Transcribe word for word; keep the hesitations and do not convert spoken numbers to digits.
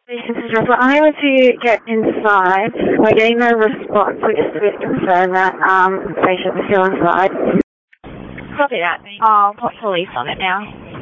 This is Russell. I'm able to get inside. We're getting no response. We just need to confirm that um, patients are still inside. Copy that. I'll put police on it now.